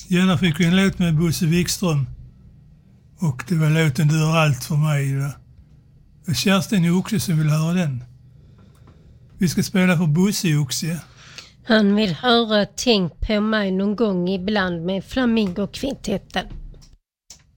Gärna fick vi en låt med Bosse Wikström. Och det var låten Du är allt för mig. Då. Och Kerstin är också som vill höra den. Vi ska spela för Bosse också. Han vill höra Tänk på mig någon gång ibland med Flamingokvintetten.